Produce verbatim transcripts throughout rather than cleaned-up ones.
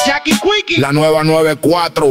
Jackie Quickie, la nueva noventa y cuatro.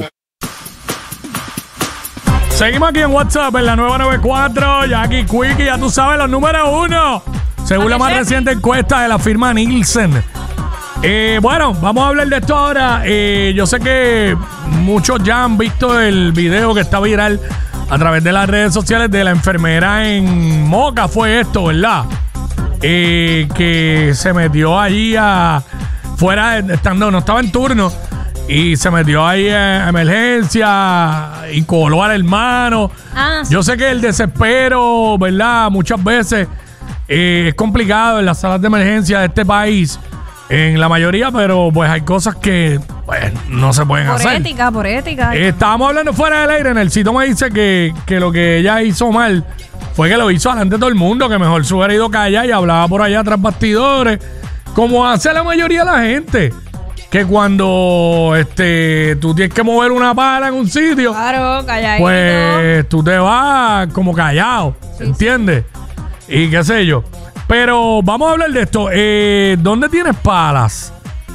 Seguimos aquí en WhatsApp en la nueva noventa y cuatro. Jackie Quickie, ya tú sabes, los números uno. Según la más reciente encuesta de la firma Nielsen. Eh, bueno, vamos a hablar de esto ahora. Eh, yo sé que muchos ya han visto el video que está viral a través de las redes sociales de la enfermera en Moca. Fue esto, ¿verdad? Eh, que se metió allí a... Fuera, de, estando, no estaba en turno. Y se metió ahí a emergencia y coló al hermano. Ah, sí. Yo sé que el desespero, ¿verdad? Muchas veces eh, es complicado en las salas de emergencia de este país. En la mayoría, pero pues hay cosas que pues, no se pueden por hacer. Por ética, por ética. Eh, estábamos hablando fuera del aire. En el sitio me dice que, que lo que ella hizo mal fue que lo hizo delante de todo el mundo, que mejor se hubiera ido callada y hablaba por allá tras bastidores, como hace la mayoría de la gente. Que cuando este tú tienes que mover una pala en un sitio, claro, calladito, pues tú te vas como callado, sí, ¿entiendes? Sí. Y qué sé yo. Pero vamos a hablar de esto. Eh, ¿Dónde tienes palas?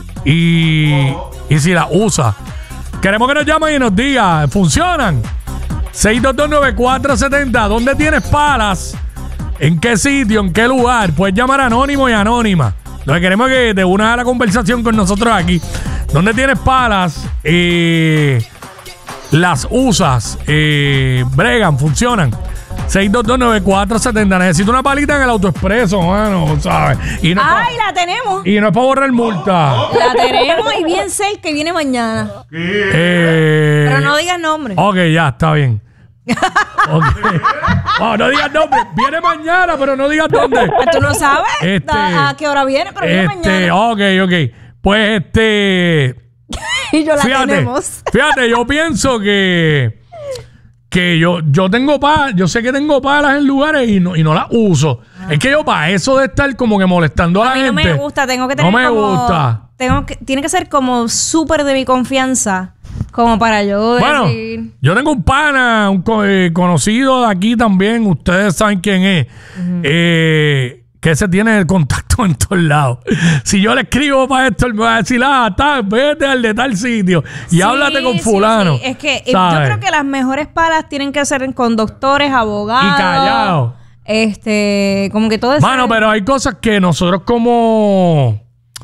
Y, y si las usas. Queremos que nos llamen y nos digan, ¿funcionan? seis dos dos nueve cuatro siete cero. ¿Dónde tienes palas? ¿En qué sitio? ¿En qué lugar? Puedes llamar anónimo y anónima. Lo que queremos es que te unas a la conversación con nosotros aquí. ¿Dónde tienes palas? Eh, las usas. Eh, bregan, funcionan. seis dos dos nueve cuatro siete cero. Necesito una palita en el AutoExpreso, mano, ¿sabes? Y no ¡ay, pa- la tenemos! Y no es para borrar multa. La tenemos y bien cerca que viene mañana. Eh, Pero no digas nombre. Ok, ya, está bien. Okay. Oh, no digas nombre. Viene mañana, pero no digas dónde. ¿Tú no sabes Este, a, a qué hora viene? Pero viene este, mañana. Ok, ok. Pues este... Y yo la fíjate, tenemos. Fíjate, yo pienso que... Que yo, yo tengo palas, yo sé que tengo palas en lugares y no, y no las uso. Ah. Es que yo para eso de estar como que molestando a, a la mí gente. No me gusta, tengo que tener No me como, gusta. Tengo que, tiene que ser como súper de mi confianza. Como para yo bueno, decir... yo tengo un pana, un co- eh, conocido de aquí también. Ustedes saben quién es. Uh-huh. Eh... Que ese tiene el contacto en todos lados. Si yo le escribo para esto, él me va a decir, ah, está, vete al de tal sitio y sí, háblate con fulano. Sí, sí. Es que ¿sabes? Yo creo que las mejores palas tienen que ser con doctores, abogados. Y callados. Este, como que todo eso. Mano, pero hay cosas que nosotros como,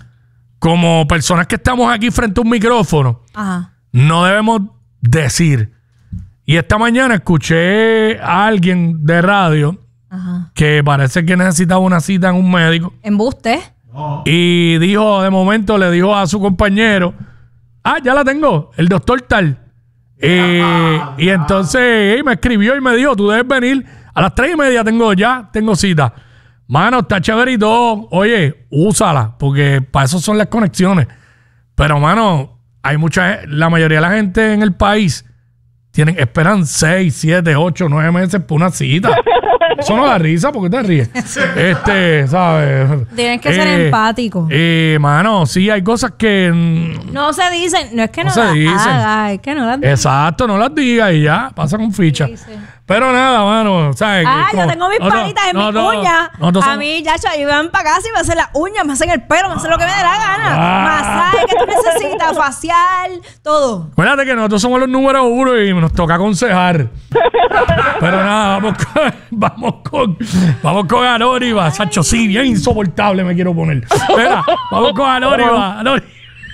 como personas que estamos aquí frente a un micrófono, ajá, no debemos decir. Y esta mañana escuché a alguien de radio, ajá, que parece que necesitaba una cita en un médico. ¿Embuste? No. Y dijo, de momento le dijo a su compañero, ah, ya la tengo, el doctor tal. Eh, ah, y entonces eh, me escribió y me dijo, tú debes venir a las tres y media, tengo ya, tengo cita. Mano, está chévere y todo. Oye, úsala, porque para eso son las conexiones. Pero, mano, hay mucha, la mayoría de la gente en el país tienen, esperan seis, siete, ocho, nueve meses por una cita. Eso no da risa, ¿por qué te ríes? Este, ¿sabes? Tienes que eh, ser empático. Eh, mano, sí, hay cosas que... No se dicen, no es que no, no se dicen. Haga, es que no las digas. Exacto, no las digas y ya, pasa con ficha. Sí, sí. Pero nada, mano, ¿sabes? Ah, como, yo tengo mis no, palitas en no, mis no, uñas. No, no, a mí, ya, y van para casa y me hacen las uñas, me hacen el pelo, me hacen lo que me dé la gana. Ah. Masaje que tú necesitas, facial, todo. Acuérdate que nosotros somos los números uno y nos toca aconsejar. Pero nada, vamos con, vamos con, vamos con Anónima. Sacho, sí, bien insoportable me quiero poner. Espera, vamos con Anónima. Anónima.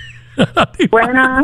Buenas.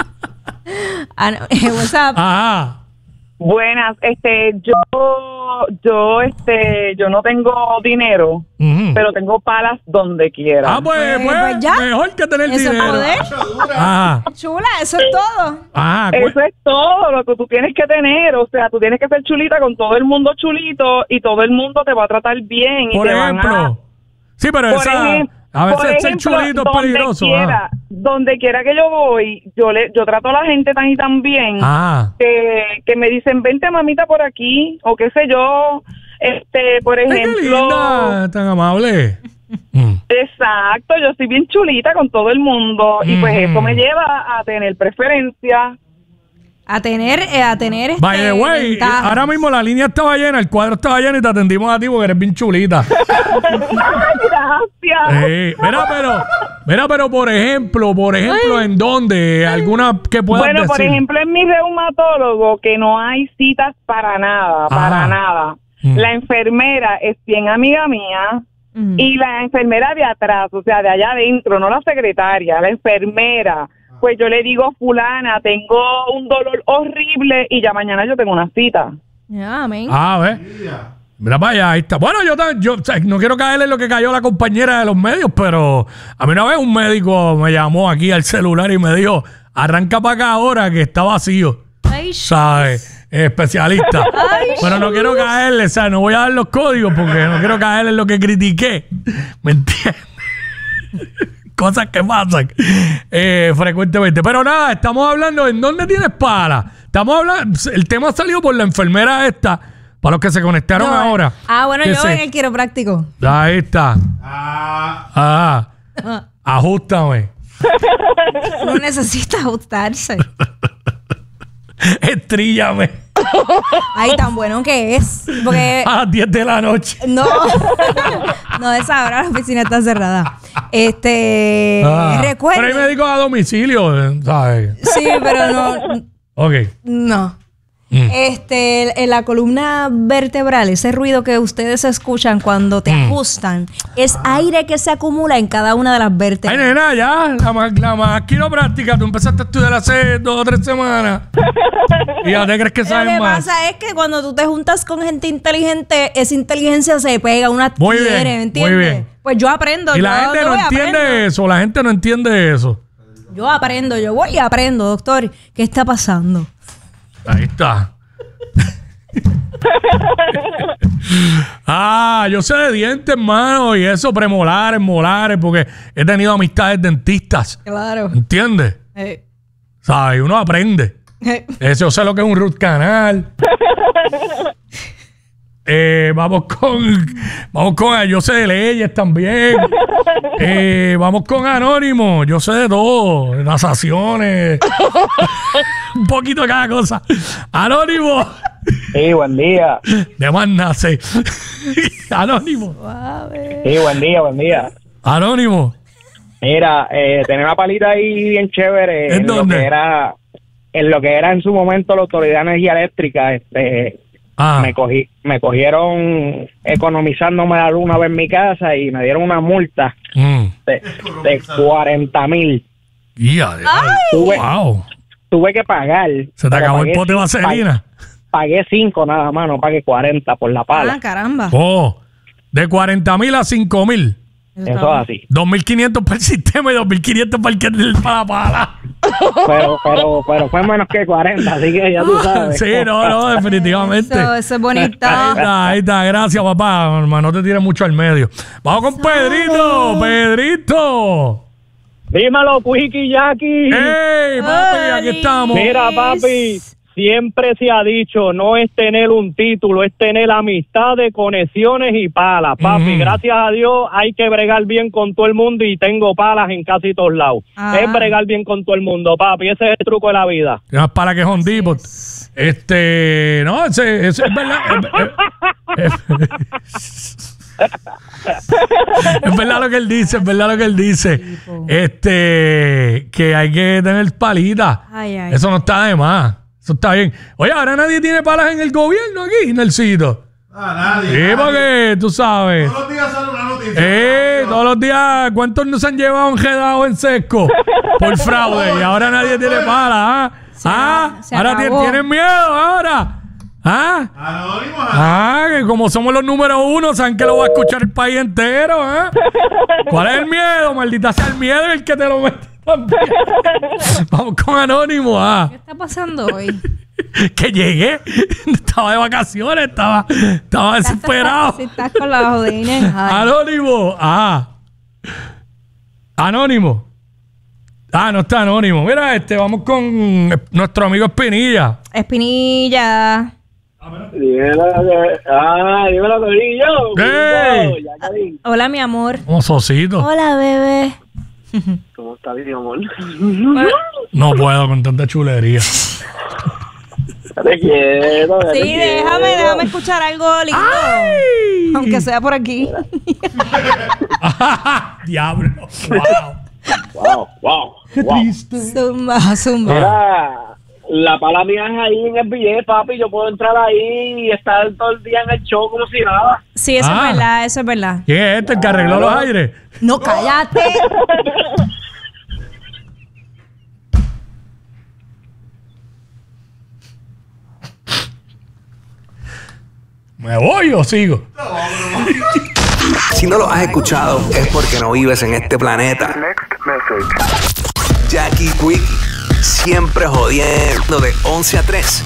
What's up? Ajá. Buenas, este, yo, yo, este, yo no tengo dinero, uh-huh, pero tengo palas donde quiera. Ah, pues, pues, pues ya. Mejor que tener eso dinero. Es poder. Ajá. Chula, eso es todo. Ajá. Eso es todo lo que tú tienes que tener. O sea, tú tienes que ser chulita con todo el mundo chulito y todo el mundo te va a tratar bien. Por y te ejemplo. Van a, sí, pero por esa... Ejemplo, A veces Por ser ejemplo, chulito es peligroso. Donde quiera, ah. donde quiera que yo voy, yo le, yo trato a la gente tan y tan bien ah. que, que me dicen, vente mamita por aquí, o qué sé yo, este, por ejemplo. Ay, qué linda, tan amable. Exacto, yo soy bien chulita con todo el mundo, mm. y pues eso me lleva a tener preferencia. A tener, eh, a tener este, By the way, ventajas. ahora mismo la línea estaba llena, el cuadro estaba lleno y te atendimos a ti porque eres bien chulita. Gracias. Sí. Mira, pero, mira, pero por ejemplo, por ejemplo, ¿en dónde? ¿Alguna que puedas Bueno, decir? por ejemplo, en mi reumatólogo, que no hay citas para nada, para Ah. nada. Mm. La enfermera es bien amiga mía Mm. y la enfermera de atrás, o sea, de allá adentro, no la secretaria, la enfermera. Pues yo le digo, fulana, tengo un dolor horrible y ya mañana yo tengo una cita. Ya, amén. Ah, ¿ves? Mira para allá, ahí está. Bueno, yo, ta- yo o sea, no quiero caer en lo que cayó la compañera de los medios, pero a mí una vez un médico me llamó aquí al celular y me dijo, arranca para acá ahora que está vacío. Ay, ¿Sabes? Especialista. Pero no quiero caerle, o sea, no voy a dar los códigos porque no quiero caerle en lo que critiqué. ¿Me entiendes? Cosas que pasan eh, frecuentemente. Pero nada, estamos hablando en dónde tienes pala. Estamos hablando, el tema ha salido por la enfermera esta, para los que se conectaron no, ahora. Ah, bueno, Que yo se- en el quiropráctico. Ahí está. Ah. Ajústame. Uno necesita ajustarse. Estríllame. Ay, tan bueno que es. Porque A las diez de la noche. no, no, de esa hora la oficina está cerrada. Este, Ah, recuerden. Pero hay médicos a domicilio, eh, ¿sabes? Sí, pero no, Ok. no. Mm. Este, en la columna vertebral, ese ruido que ustedes escuchan cuando te Mm. ajustan, es aire que se acumula en cada una de las Ay, vértebras. nena, ya, la más, la más quiropráctica, tú empezaste a estudiar hace dos o tres semanas. Y ya te crees que Lo sabes que más. pasa es que cuando tú te juntas con gente inteligente, esa inteligencia se pega, una Muy adquiere, bien, ¿me muy entiendes? bien. Pues yo aprendo. Y la yo gente yo no voy y entiende aprendo. eso, la gente no entiende eso. Yo aprendo, yo voy y aprendo, doctor. ¿Qué está pasando? Ahí está. Ah, yo sé de dientes, hermano, y eso, premolares, molares, porque he tenido amistades dentistas. Claro. ¿Entiendes? Eh, ¿Sabes? Uno aprende. eh. Eso, yo sé lo que es un root canal. Eh, vamos con vamos con yo sé de leyes también. Eh, vamos con Anónimo, yo sé de todo, de tasaciones, un poquito de cada cosa. Anónimo, Sí, buen día. de más nace. Anónimo, Sí, buen día, buen día. Anónimo. Mira, eh, tenía una palita ahí bien chévere ¿En en lo dónde? que era en lo que era en su momento la Autoridad de Energía Eléctrica. Este, Ah, me cogí, me cogieron economizándome la luz una vez en mi casa y me dieron una multa mm. de, de cuarenta mil. Ya, ya. Tuve, Wow. tuve que pagar. Se te pero acabó el pagué pote de cin- vaselina. pa- Pagué cinco nada más, no pagué cuarenta por la pala. Ah, caramba. Oh, de cuarenta mil a cinco mil. Eso es así. dos mil quinientos para el sistema y dos mil quinientos para el que para la pala. Pero, pero, pero fue menos que cuarenta, así que ya tú sabes. Sí, no, no, definitivamente. Eso, eso es bonito. Ahí está, ahí está. Gracias, papá. Hermano, no te tires mucho al medio. Vamos con Pedrito. Pedrito. Dímelo, Quiki Jackie. ¡Ey, papi! Aquí Olis. estamos. Mira, papi, siempre se ha dicho, no es tener un título, es tener amistades, conexiones y palas. Papi, Mm. gracias a Dios hay que bregar bien con todo el mundo y tengo palas en casi todos lados. Ah. Es bregar bien con todo el mundo, papi, ese es el truco de la vida. Más para que Home Depot. Este, no, ese, ese es verdad. Es, es- es verdad lo que él dice, es verdad lo que él dice. Este, que hay que tener palitas. Ay, ay. Eso no está de más. Eso está bien. Oye, ahora nadie tiene palas en el gobierno aquí, Nelsito. Ah, nadie. Sí, nadie. porque tú sabes. Todos los días sale una noticia. Eh, todos los días, ¿cuántos nos han llevado enredados en seco por fraude? Y ahora nadie tiene pala, ¿ah? Se ¿Ah? acabó, se Ahora ti- acabó. tienen miedo, ahora. ¿Ah? Anónimo. Ah, que como somos los número uno, saben que lo va a escuchar el país entero, ¿ah? ¿Cuál es el miedo? Maldita sea el miedo el que te lo mete también. Vamos con Anónimo, ¿ah? ¿Qué está pasando hoy? Que llegué, estaba de vacaciones, estaba, estaba desesperado. Si estás con la jodeína en high. Anónimo, ah. Anónimo. Ah, no está Anónimo. Mira, este, vamos con nuestro amigo Espinilla. Espinilla. Dímelo, ah, dímelo, Corillo. ¡Ey! Hola, mi amor. Como Sosito. Hola, bebé. ¿Cómo está, mi amor? No puedo con tanta chulería. Te quiero. Sí, te déjame, quiero. déjame escuchar algo lindo. ¡Ay! Aunque sea por aquí. Diablo. Wow. Wow, wow. Qué wow. triste. Zumba, zumba. Mira, la pala mía es ahí en el billete, papi. Yo puedo entrar ahí y estar todo el día en el show como si nada. Sí, eso Ah. es verdad, eso es verdad. ¿Quién es este el que arregló los aires? No, cállate. ¿Me voy o sigo? Si no lo has escuchado, es porque no vives en este planeta. Jackie Quickie, siempre jodiendo de once a tres